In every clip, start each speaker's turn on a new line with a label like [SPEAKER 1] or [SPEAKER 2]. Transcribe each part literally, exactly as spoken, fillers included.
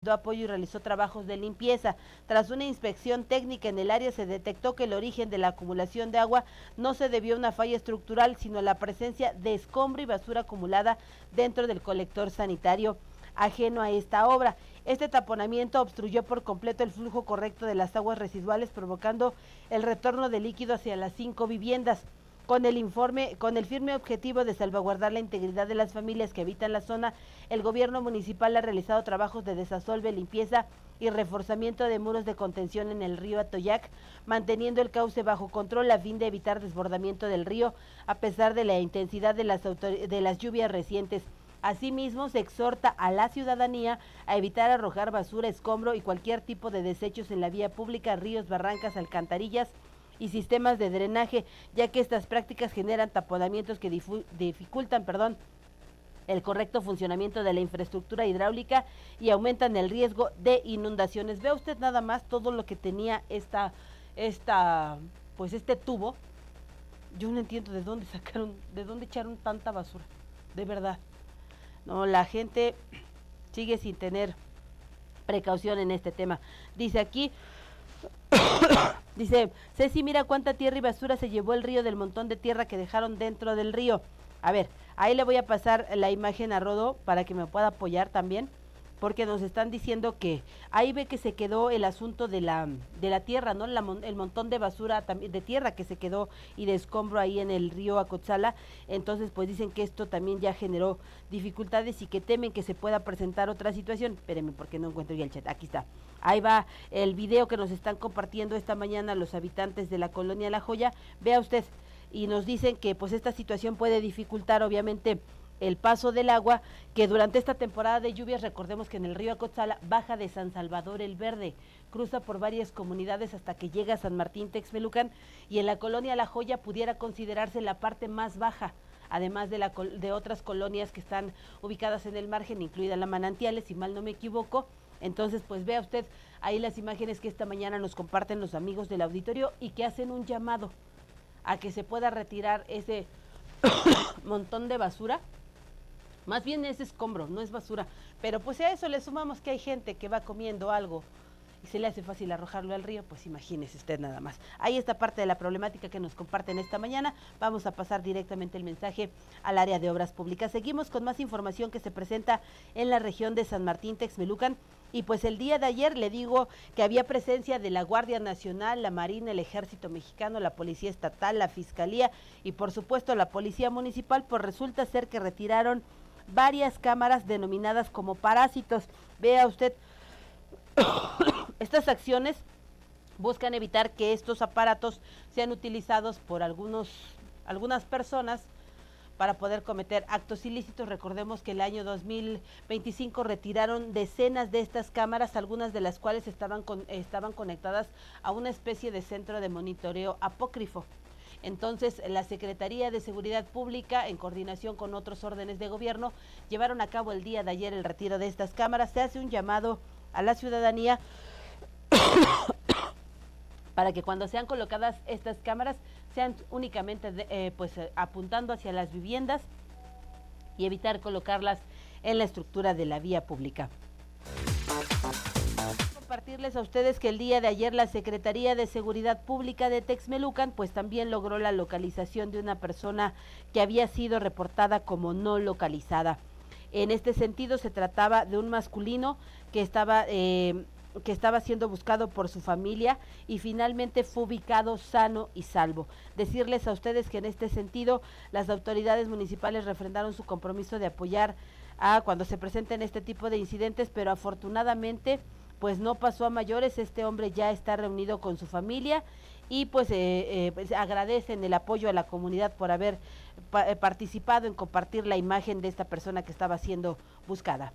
[SPEAKER 1] brindó apoyo y realizó trabajos de limpieza. Tras una inspección técnica en el área se detectó que el origen de la acumulación de agua no se debió a una falla estructural, sino a la presencia de escombro y basura acumulada dentro del colector sanitario ajeno a esta obra. Este taponamiento obstruyó por completo el flujo correcto de las aguas residuales, provocando el retorno de líquido hacia las cinco viviendas. Con el informe, con el firme objetivo de salvaguardar la integridad de las familias que habitan la zona, el gobierno municipal ha realizado trabajos de desasolve, limpieza y reforzamiento de muros de contención en el río Atoyac, manteniendo el cauce bajo control a fin de evitar desbordamiento del río a pesar de la intensidad de las, de las lluvias recientes. Asimismo, se exhorta a la ciudadanía a evitar arrojar basura, escombro y cualquier tipo de desechos en la vía pública, ríos, barrancas, alcantarillas y sistemas de drenaje, ya que estas prácticas generan taponamientos que dificultan, perdón, el correcto funcionamiento de la infraestructura hidráulica y aumentan el riesgo de inundaciones. Vea usted nada más todo lo que tenía esta, esta, pues este tubo. Yo no entiendo de dónde sacaron, de dónde echaron tanta basura, de verdad. No, la gente sigue sin tener precaución en este tema. Dice aquí, dice, Ceci, mira cuánta tierra y basura se llevó el río del montón de tierra que dejaron dentro del río. A ver, ahí le voy a pasar la imagen a Rodo para que me pueda apoyar también, porque nos están diciendo que ahí ve que se quedó el asunto de la de la tierra, ¿no? La, el montón de basura también de tierra que se quedó y de escombro ahí en el río Acotzala. Entonces, pues dicen que esto también ya generó dificultades y que temen que se pueda presentar otra situación. Espérenme, porque no encuentro ya el chat. Aquí está. Ahí va el video que nos están compartiendo esta mañana los habitantes de la colonia La Joya. Vea usted, y nos dicen que pues esta situación puede dificultar obviamente el paso del agua, que durante esta temporada de lluvias, recordemos que en el río Acotzala baja de San Salvador el Verde, cruza por varias comunidades hasta que llega a San Martín Texmelucan, y en la colonia La Joya pudiera considerarse la parte más baja, además de, la, de otras colonias que están ubicadas en el margen, incluida la Manantiales, si mal no me equivoco. Entonces, pues vea usted ahí las imágenes que esta mañana nos comparten los amigos del auditorio y que hacen un llamado a que se pueda retirar ese montón de basura. Más bien es escombro, no es basura. Pero pues a eso le sumamos que hay gente que va comiendo algo y se le hace fácil arrojarlo al río, pues imagínese usted nada más. Ahí está parte de la problemática que nos comparten esta mañana. Vamos a pasar directamente el mensaje al área de obras públicas. Seguimos con más información que se presenta en la región de San Martín Texmelucan. Y pues el día de ayer le digo que había presencia de la Guardia Nacional, la Marina, el Ejército Mexicano, la Policía Estatal, la Fiscalía y por supuesto la Policía Municipal, pues resulta ser que retiraron varias cámaras denominadas como parásitos. Vea usted, estas acciones buscan evitar que estos aparatos sean utilizados por algunos, algunas personas para poder cometer actos ilícitos. Recordemos que el año dos mil veinticinco retiraron decenas de estas cámaras, algunas de las cuales estaban, con, estaban conectadas a una especie de centro de monitoreo apócrifo. Entonces, la Secretaría de Seguridad Pública, en coordinación con otros órdenes de gobierno, llevaron a cabo el día de ayer el retiro de estas cámaras. Se hace un llamado a la ciudadanía para que cuando sean colocadas estas cámaras sean únicamente de, eh, pues eh, apuntando hacia las viviendas y evitar colocarlas en la estructura de la vía pública. Compartirles a ustedes que el día de ayer la Secretaría de Seguridad Pública de Texmelucan pues también logró la localización de una persona que había sido reportada como no localizada. En este sentido se trataba de un masculino que estaba eh, que estaba siendo buscado por su familia y finalmente fue ubicado sano y salvo. Decirles a ustedes que en este sentido las autoridades municipales refrendaron su compromiso de apoyar a cuando se presenten este tipo de incidentes, pero afortunadamente pues no pasó a mayores. Este hombre ya está reunido con su familia y pues, eh, eh, pues agradecen el apoyo a la comunidad por haber pa- participado en compartir la imagen de esta persona que estaba siendo buscada.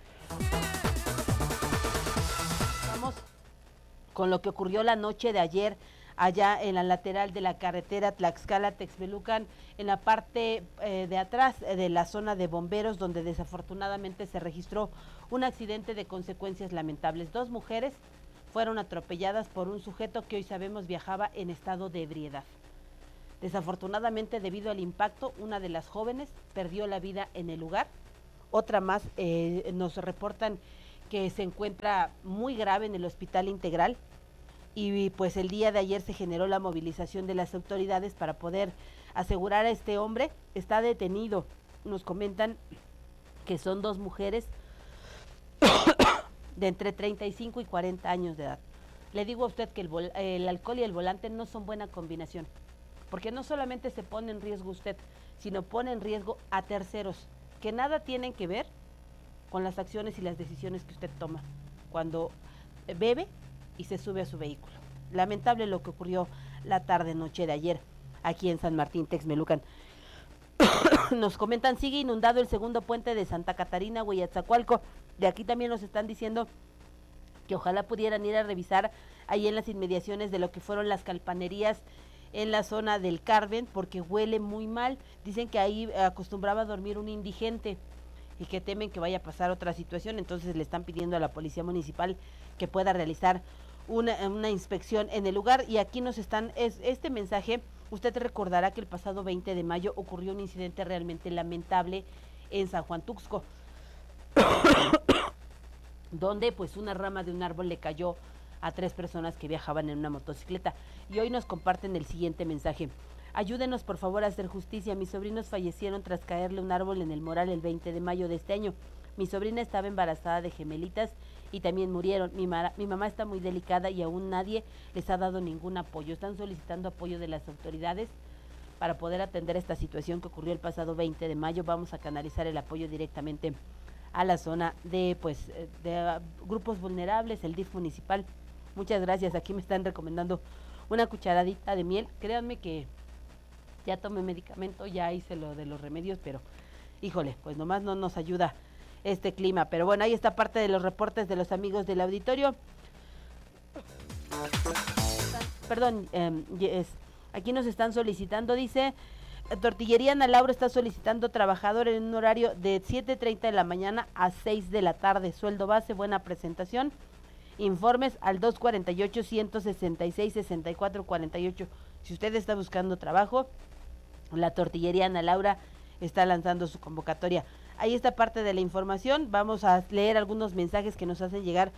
[SPEAKER 1] Vamos con lo que ocurrió la noche de ayer allá en la lateral de la carretera Tlaxcala-Texmelucan, en la parte eh, de atrás eh, de la zona de bomberos, donde desafortunadamente se registró un accidente de consecuencias lamentables. Dos mujeres fueron atropelladas por un sujeto que hoy sabemos viajaba en estado de ebriedad. Desafortunadamente, debido al impacto, una de las jóvenes perdió la vida en el lugar. Otra más, eh, nos reportan que se encuentra muy grave en el Hospital Integral, y pues el día de ayer se generó la movilización de las autoridades para poder asegurar a este hombre. Está detenido. Nos comentan que son dos mujeres de entre treinta y cinco y cuarenta años de edad. Le digo a usted que el, vol el alcohol y el volante no son buena combinación, porque no solamente se pone en riesgo usted, sino pone en riesgo a terceros, que nada tienen que ver con las acciones y las decisiones que usted toma cuando bebe y se sube a su vehículo. Lamentable lo que ocurrió la tarde-noche de ayer aquí en San Martín, Texmelucan. Nos comentan, sigue inundado el segundo puente de Santa Catarina, Hueyatzacualco. De aquí también nos están diciendo que ojalá pudieran ir a revisar ahí en las inmediaciones de lo que fueron las calpanerías en la zona del Carmen, porque huele muy mal. Dicen que ahí acostumbraba a dormir un indigente y que temen que vaya a pasar otra situación, entonces le están pidiendo a la policía municipal que pueda realizar una, una inspección en el lugar. Y aquí nos están, es, este mensaje, usted recordará que el pasado veinte de mayo ocurrió un incidente realmente lamentable en San Juan Tuxco, donde pues una rama de un árbol le cayó a tres personas que viajaban en una motocicleta. Y hoy nos comparten el siguiente mensaje: ayúdenos por favor a hacer justicia, mis sobrinos fallecieron tras caerle un árbol en el Moral el veinte de mayo de este año. Mi sobrina estaba embarazada de gemelitas y también murieron. Mi, mi mamá está muy delicada y aún nadie les ha dado ningún apoyo. Están solicitando apoyo de las autoridades para poder atender esta situación que ocurrió el pasado veinte de mayo. Vamos a canalizar el apoyo directamente a la zona de pues de uh, grupos vulnerables, el D I F municipal. Muchas gracias. Aquí me están recomendando una cucharadita de miel. Créanme que ya tomé medicamento, ya hice lo de los remedios, pero híjole, pues nomás no nos ayuda este clima. Pero bueno, ahí está parte de los reportes de los amigos del auditorio. Perdón, eh, es, aquí nos están solicitando, dice, Tortillería Ana Laura está solicitando trabajador en un horario de siete treinta de la mañana a seis de la tarde, sueldo base, buena presentación. Informes al dos cuarenta y ocho, ciento sesenta y seis, sesenta y cuatro cuarenta y ocho. Si usted está buscando trabajo, la Tortillería Ana Laura está lanzando su convocatoria. Ahí está parte de la información. Vamos a leer algunos mensajes que nos hacen llegar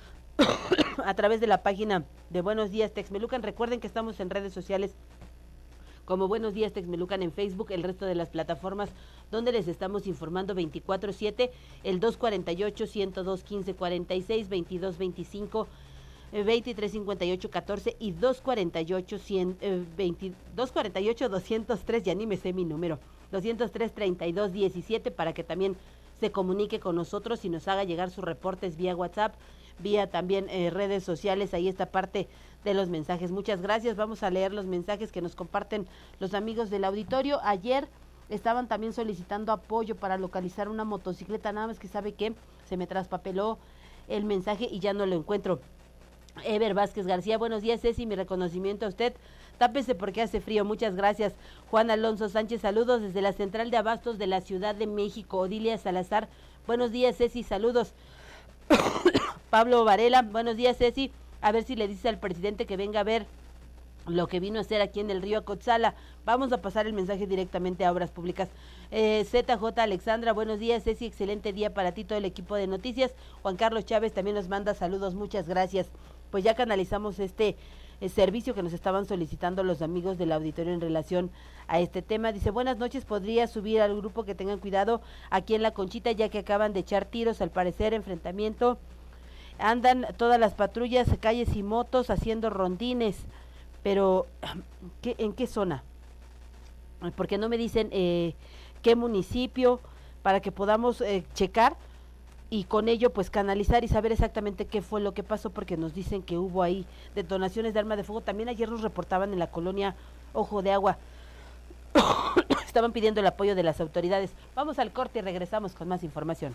[SPEAKER 1] a través de la página de Buenos Días Texmelucan. Recuerden que estamos en redes sociales como Buenos Días Texmelucan en Facebook, el resto de las plataformas donde les estamos informando veinticuatro siete, el dos cuarenta y ocho, ciento dos, quince cuarenta y seis, veintidós veinticinco, veintitrés cincuenta y ocho, catorce y dos cuarenta y ocho, cien, eh, veinte, dos cuarenta y ocho, doscientos tres, ya ni me sé mi número, doscientos tres, treinta y dos, diecisiete, para que también se comunique con nosotros y nos haga llegar sus reportes vía WhatsApp, vía también eh, redes sociales. Ahí está parte de los mensajes. Muchas gracias. Vamos a leer los mensajes que nos comparten los amigos del auditorio. Ayer estaban también solicitando apoyo para localizar una motocicleta, nada más que sabe que se me traspapeló el mensaje y ya no lo encuentro. Ever Vázquez García, buenos días Ceci, mi reconocimiento a usted, tápese porque hace frío, muchas gracias. Juan Alonso Sánchez, saludos desde la central de abastos de la Ciudad de México. Odilia Salazar, buenos días Ceci, saludos. Pablo Varela, buenos días Ceci, a ver si le dice al presidente que venga a ver lo que vino a hacer aquí en el río Acotzala. Vamos a pasar el mensaje directamente a Obras Públicas. Eh, Z J Alexandra, buenos días Ceci, excelente día para ti, todo el equipo de noticias. Juan Carlos Chávez también nos manda saludos, muchas gracias. Pues ya canalizamos este eh, servicio que nos estaban solicitando los amigos del auditorio en relación a este tema. Dice, buenas noches, podría subir al grupo que tengan cuidado aquí en La Conchita, ya que acaban de echar tiros, al parecer enfrentamiento. Andan todas las patrullas, calles y motos haciendo rondines. Pero, ¿qué, ¿en qué zona? Porque no me dicen eh, qué municipio, para que podamos eh, checar y con ello pues canalizar y saber exactamente qué fue lo que pasó, porque nos dicen que hubo ahí detonaciones de arma de fuego. También ayer nos reportaban en la colonia Ojo de Agua. Estaban pidiendo el apoyo de las autoridades. Vamos al corte y regresamos con más información.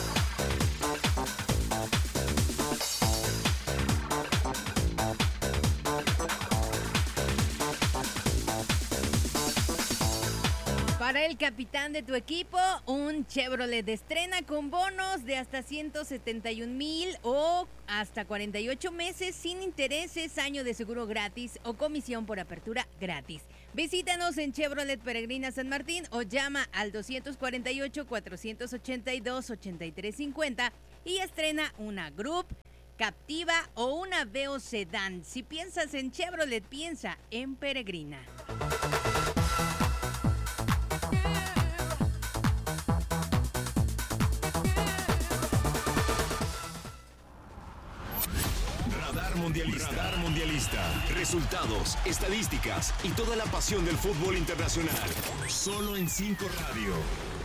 [SPEAKER 2] Para el capitán de tu equipo, un Chevrolet de estrena con bonos de hasta ciento setenta y un mil o hasta cuarenta y ocho meses sin intereses, año de seguro gratis o comisión por apertura gratis. Visítanos en Chevrolet Peregrina San Martín o llama al dos cuatro ocho, cuatro ocho dos, ocho tres cinco cero y estrena una Group, Captiva o una Veo Sedán. Si piensas en Chevrolet, piensa en Peregrina.
[SPEAKER 3] Radar Mundialista. Radar Mundialista. Resultados, estadísticas y toda la pasión del fútbol internacional. Solo en cinco Radio.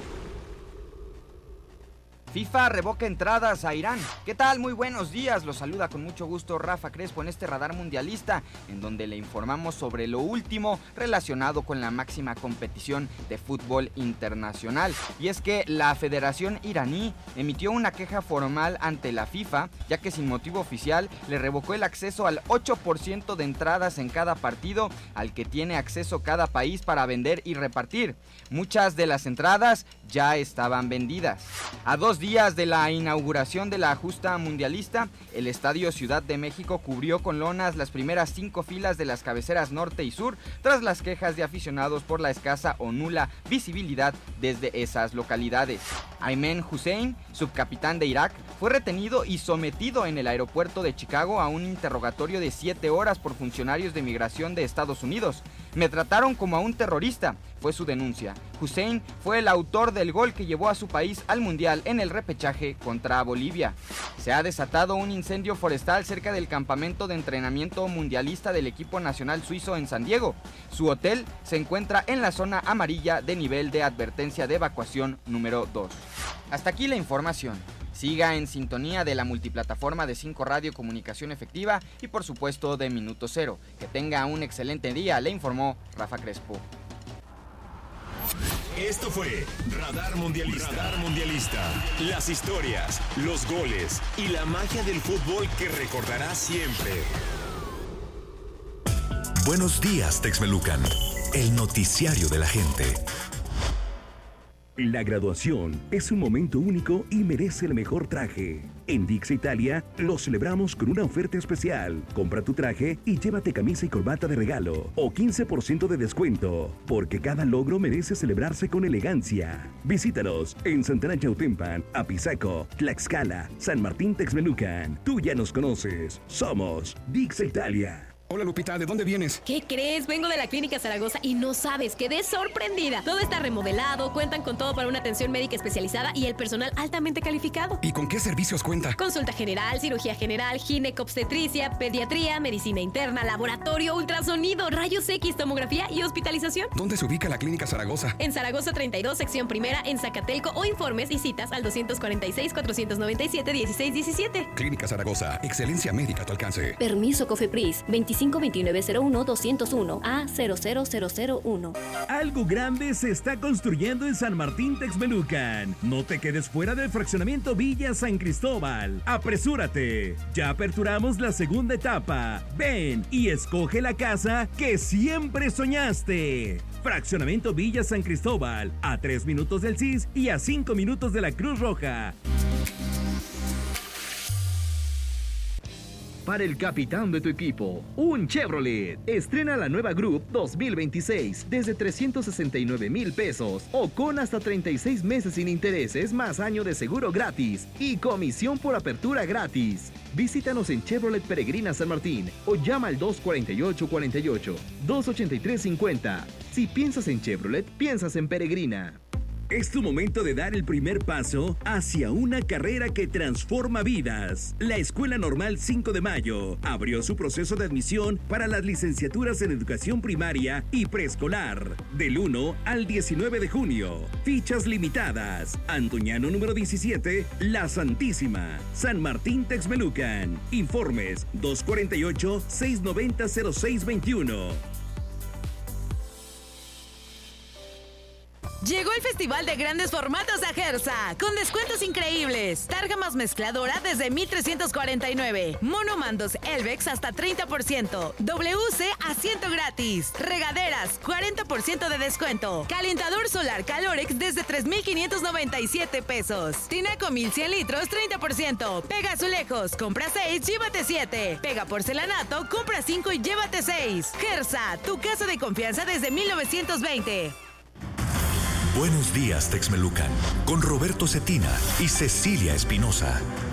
[SPEAKER 4] FIFA revoca entradas a Irán. ¿Qué tal? Muy buenos días. Los saluda con mucho gusto Rafa Crespo en este Radar Mundialista, en donde le informamos sobre lo último relacionado con la máxima competición de fútbol internacional. Y es que la Federación iraní emitió una queja formal ante la FIFA, ya que sin motivo oficial le revocó el acceso al ocho por ciento de entradas en cada partido al que tiene acceso cada país para vender y repartir. Muchas de las entradas ya estaban vendidas. A dos días de la inauguración de la justa mundialista, el Estadio Ciudad de México cubrió con lonas las primeras cinco filas de las cabeceras norte y sur, tras las quejas de aficionados por la escasa o nula visibilidad desde esas localidades. Ayman Hussein, subcapitán de Irak, fue retenido y sometido en el aeropuerto de Chicago a un interrogatorio de siete horas por funcionarios de migración de Estados Unidos. Me trataron como a un terrorista, fue su denuncia. Hussein fue el autor del gol que llevó a su país al Mundial en el repechaje contra Bolivia. Se ha desatado un incendio forestal cerca del campamento de entrenamiento mundialista del equipo nacional suizo en San Diego. Su hotel se encuentra en la zona amarilla de nivel de advertencia de evacuación número dos. Hasta aquí la información. Siga en sintonía de la multiplataforma de cinco Radio Comunicación Efectiva y por supuesto de Minuto Cero. Que tenga un excelente día, le informó Rafa Crespo.
[SPEAKER 3] Esto fue Radar Mundialista. Radar Mundialista. Las historias, los goles y la magia del fútbol que recordarás siempre.
[SPEAKER 5] Buenos días, Texmelucan. El noticiario de la gente.
[SPEAKER 6] La graduación es un momento único y merece el mejor traje. En Dix Italia lo celebramos con una oferta especial. Compra tu traje y llévate camisa y corbata de regalo o quince por ciento de descuento, porque cada logro merece celebrarse con elegancia. Visítanos en Santana Chautempan, Apizaco, Tlaxcala, San Martín Texmelucan. Tú ya nos conoces. Somos Dix Italia.
[SPEAKER 7] Hola Lupita, ¿de dónde vienes?
[SPEAKER 8] ¿Qué crees? Vengo de la Clínica Zaragoza y no sabes, quedé sorprendida. Todo está remodelado, cuentan con todo para una atención médica especializada y el personal altamente calificado.
[SPEAKER 7] ¿Y con qué servicios cuenta?
[SPEAKER 8] Consulta general, cirugía general, ginecobstetricia, pediatría, medicina interna, laboratorio, ultrasonido, rayos X, tomografía y hospitalización.
[SPEAKER 7] ¿Dónde se ubica la Clínica Zaragoza?
[SPEAKER 8] En Zaragoza treinta y dos, sección primera, en Zacatelco, o informes y citas al dos cuarenta y seis, cuatrocientos noventa y siete, dieciséis diecisiete.
[SPEAKER 7] Clínica Zaragoza, excelencia médica a tu alcance.
[SPEAKER 9] Permiso COFEPRIS, veinticinco veintinueve cero uno doscientos uno A cero cero cero cero uno.
[SPEAKER 6] Algo grande se está construyendo en San Martín Texmelucan. No te quedes fuera del fraccionamiento Villa San Cristóbal. Apresúrate. Ya aperturamos la segunda etapa. Ven y escoge la casa que siempre soñaste. Fraccionamiento Villa San Cristóbal, a tres minutos del C I S y a cinco minutos de la Cruz Roja.
[SPEAKER 10] Para el capitán de tu equipo, un Chevrolet. Estrena la nueva Group dos mil veintiséis desde trescientos sesenta y nueve mil pesos o con hasta treinta y seis meses sin intereses más año de seguro gratis y comisión por apertura gratis. Visítanos en Chevrolet Peregrina San Martín o llama al dos cuarenta y ocho cuarenta y ocho, dos ochenta y tres cincuenta. Si piensas en Chevrolet, piensas en Peregrina.
[SPEAKER 6] Es tu momento de dar el primer paso hacia una carrera que transforma vidas. La Escuela Normal cinco de Mayo abrió su proceso de admisión para las licenciaturas en educación primaria y preescolar del uno al diecinueve de junio. Fichas limitadas. Antoñano número diecisiete, La Santísima, San Martín Texmelucan. Informes dos cuarenta y ocho, seiscientos noventa, cero seis veintiuno.
[SPEAKER 11] Llegó el Festival de Grandes Formatos a Gersa, con descuentos increíbles. Targa más mezcladora desde mil trescientos cuarenta y nueve. Monomandos Elvex hasta treinta por ciento. W C asiento gratis. Regaderas, cuarenta por ciento de descuento. Calentador solar Calorex desde tres mil quinientos noventa y siete pesos. Tinaco mil cien litros, treinta por ciento. Pega Azulejos, compra seis, llévate siete. Pega Porcelanato, compra cinco y llévate seis. Gersa, tu casa de confianza desde mil novecientos veinte.
[SPEAKER 5] Buenos días, Texmelucan, con Roberto Cetina y Cecilia Espinosa.